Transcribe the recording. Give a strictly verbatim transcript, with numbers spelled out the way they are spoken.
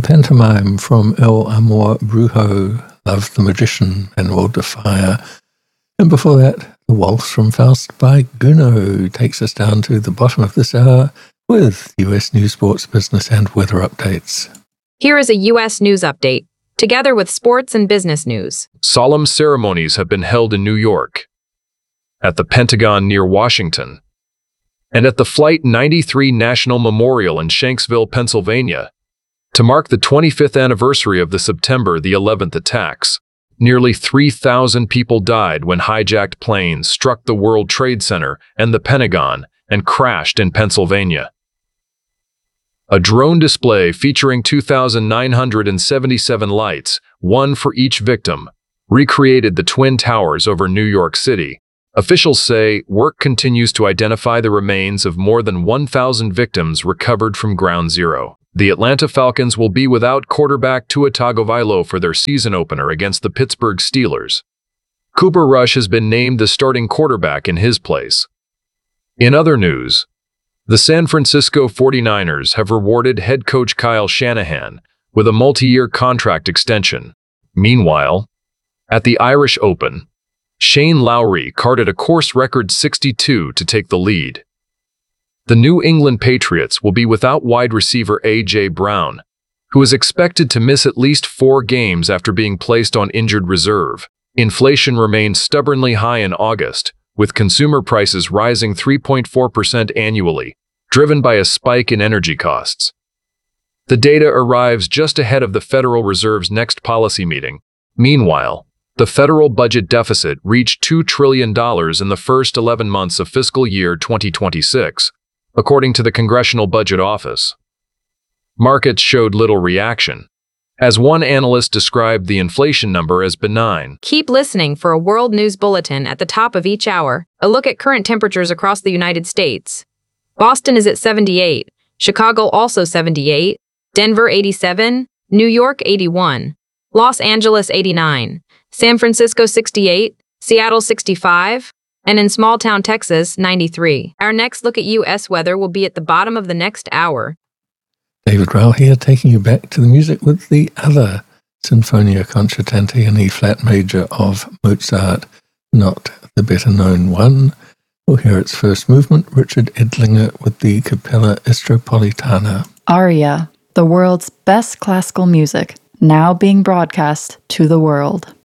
pantomime from El Amor Brujo, Love the Magician, and World of Fire. And before that, the waltz from Faust by Gounod takes us down to the bottom of this hour with U S news, sports, business, and weather updates. Here is a U S news update, together with sports and business news. Solemn ceremonies have been held in New York, at the Pentagon near Washington, and at the Flight ninety-three National Memorial in Shanksville, Pennsylvania, to mark the twenty-fifth anniversary of the September the eleventh attacks. Nearly three thousand people died when hijacked planes struck the World Trade Center and the Pentagon and crashed in Pennsylvania. A drone display featuring two thousand nine hundred seventy-seven lights, one for each victim, recreated the Twin Towers over New York City. Officials say work continues to identify the remains of more than one thousand victims recovered from Ground Zero. The Atlanta Falcons will be without quarterback Tua Tagovailoa for their season opener against the Pittsburgh Steelers. Cooper Rush has been named the starting quarterback in his place. In other news, the San Francisco forty-niners have rewarded head coach Kyle Shanahan with a multi-year contract extension. Meanwhile, at the Irish Open, Shane Lowry carded a course record sixty-two to take the lead. The New England Patriots will be without wide receiver A J Brown, who is expected to miss at least four games after being placed on injured reserve. Inflation remained stubbornly high in August, with consumer prices rising three point four percent annually, driven by a spike in energy costs. The data arrives just ahead of the Federal Reserve's next policy meeting. Meanwhile, the federal budget deficit reached two trillion dollars in the first eleven months of fiscal year twenty twenty-six, according to the Congressional Budget Office. Markets showed little reaction, as one analyst described the inflation number as benign. Keep listening for a world news bulletin at the top of each hour. A look at current temperatures across the United States. Boston is at seventy-eight, Chicago also seventy-eight, Denver eighty-seven, New York eighty-one, Los Angeles eighty-nine, San Francisco sixty-eight, Seattle sixty-five, and in small-town Texas, ninety-three. Our next look at U S weather will be at the bottom of the next hour. David Rowell here, taking you back to the music with the other Sinfonia Concertante in E-flat major of Mozart, not the better-known one. We'll hear its first movement, Richard Edlinger with the Capella Estropolitana. Aria, the world's best classical music, now being broadcast to the world.